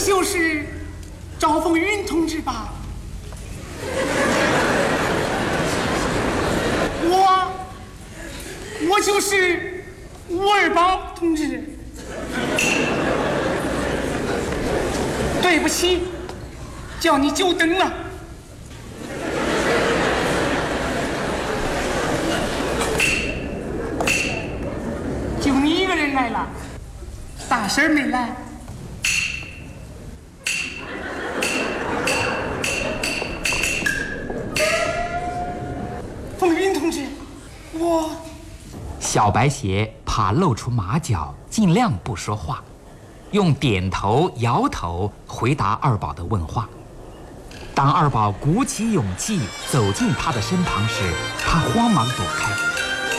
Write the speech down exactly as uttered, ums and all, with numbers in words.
就是赵凤云同志吧？我我就是吴二宝同志。对不起，叫你久等了。就你一个人来了，大婶没来。凤云同志，我…… 小白鞋怕露出马脚，尽量不说话，用点头摇头回答二宝的问话。当二宝鼓起勇气走进他的身旁时，他慌忙躲开。